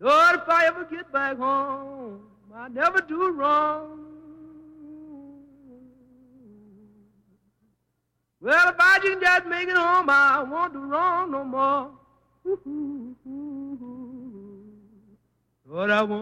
Lord, if I ever get back home, I never do wrong. Well, if I can just make it home, I won't do wrong no more. Lord, I won't.